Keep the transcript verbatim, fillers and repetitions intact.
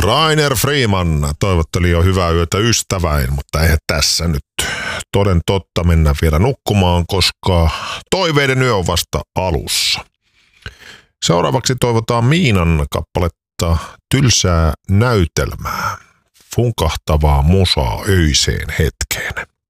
Rainer Freeman toivotteli jo hyvää yötä ystäväin, mutta eihän tässä nyt toden totta mennä vielä nukkumaan, koska toiveiden yö on vasta alussa. Seuraavaksi toivotaan Miinan kappaletta Tylsää näytelmää, funkahtavaa musaa öiseen hetkeen.